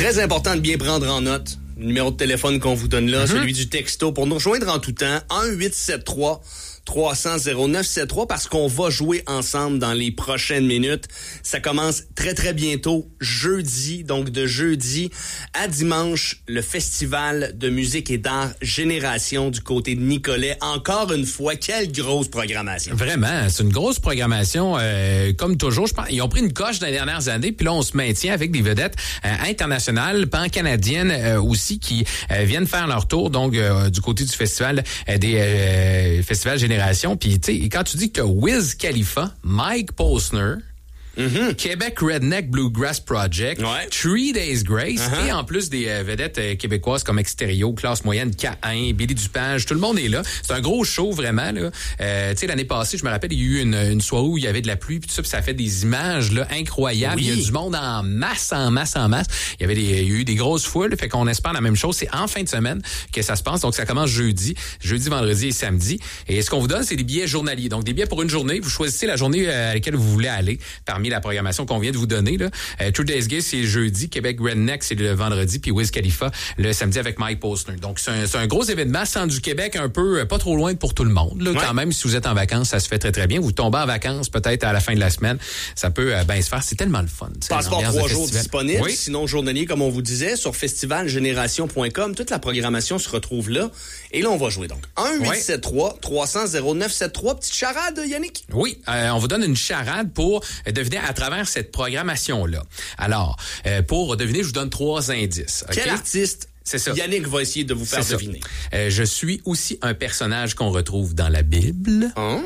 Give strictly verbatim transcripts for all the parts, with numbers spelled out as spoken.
Très important de bien prendre en note le numéro de téléphone qu'on vous donne là, mm-hmm. celui du texto, pour nous rejoindre en tout temps, un huit sept trois trois cents zéro neuf sept trois, parce qu'on va jouer ensemble dans les prochaines minutes. Ça commence très, très bientôt, jeudi, donc de jeudi à dimanche, le Festival de musique et d'art Génération du côté de Nicolet. Encore une fois, quelle grosse programmation. Vraiment, c'est une grosse programmation, euh, comme toujours. Je pense, ils ont pris une coche dans les dernières années, puis là, on se maintient avec des vedettes euh, internationales, pan-canadiennes euh, aussi, qui euh, viennent faire leur tour, donc euh, du côté du festival euh, des euh, festivals Génération. Puis, tu sais, quand tu dis que Wiz Khalifa, Mike Posner, Mm-hmm. Québec Redneck Bluegrass Project, ouais. Three Days Grace, uh-huh. et en plus des euh, vedettes euh, québécoises comme Extérieur, Classe Moyenne, K un, Billy Dupage, tout le monde est là. C'est un gros show vraiment là. Euh, tu sais, l'année passée, je me rappelle, il y a eu une, une soirée où il y avait de la pluie, puis tout ça, puis ça a fait des images là incroyables. Oui. Il y a du monde en masse, en masse, en masse. Il y avait des, il y a eu des grosses foules, fait qu'on espère la même chose. C'est en fin de semaine que ça se passe, donc ça commence jeudi, jeudi, vendredi et samedi. Et ce qu'on vous donne, c'est des billets journaliers, donc des billets pour une journée. Vous choisissez la journée à laquelle vous voulez aller parmi la programmation qu'on vient de vous donner. Là. Euh, Two Days Gay, c'est jeudi. Québec Redneck, c'est le vendredi. Puis Wiz Khalifa, le samedi avec Mike Posner. Donc, c'est un, c'est un gros événement. Centre du Québec, un peu, pas trop loin pour tout le monde. Là. Ouais. Quand même, si vous êtes en vacances, ça se fait très, très bien. Vous tombez en vacances peut-être à la fin de la semaine. Ça peut euh, bien se faire. C'est tellement le fun. Passeport trois jours disponible. Oui. Sinon, journalier, comme on vous disait, sur festival génération point com. Toute la programmation se retrouve là. Et là, on va jouer donc. un huit sept trois trois cents zéro neuf sept trois. Petite charade, Yannick? Oui. Euh, on vous donne une charade pour deviner à travers cette programmation-là. Alors, euh, pour deviner, je vous donne trois indices. Okay? Quel artiste? C'est ça. Yannick va essayer de vous faire C'est deviner. Euh, je suis aussi un personnage qu'on retrouve dans la Bible. Oh.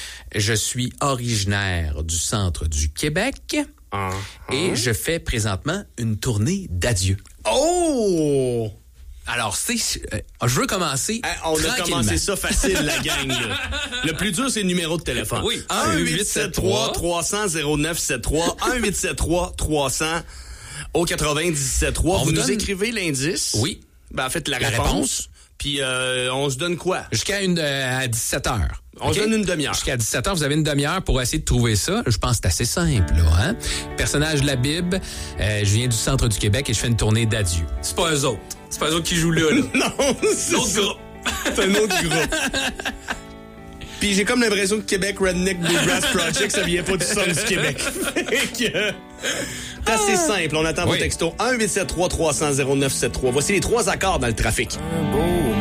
Je suis originaire du centre du Québec. Uh-huh. Et je fais présentement une tournée d'adieu. Oh! Alors, c'est, euh, je veux commencer hein, on a commencé ça facile, la gang. Là. Le plus dur, c'est le numéro de téléphone. Oui. un huit sept trois trois cents zéro neuf sept trois. un huit sept trois trois cents au quatre-vingt-dix-sept trois. Vous, vous nous donne... écrivez l'indice. Oui. Ben, en fait, la, la réponse. réponse. Puis, euh, on se donne quoi? Jusqu'à une, euh, à dix-sept heures. On okay? se donne une demi-heure. Jusqu'à dix-sept heures, vous avez une demi-heure pour essayer de trouver ça. Je pense que c'est assez simple, là, hein? Personnage de la Bible, euh, je viens du centre du Québec et je fais une tournée d'adieu. C'est pas eux autres. C'est pas eux autres qui jouent là, là. Non, c'est l'autre groupe. C'est un autre groupe. Puis j'ai comme l'impression que Québec Redneck Bluegrass Project, ça vient pas du centre du Québec. C'est assez simple. On attend oui. vos textos. un huit sept trois trois cents zéro neuf sept trois. Voici les trois accords dans le trafic. Un beau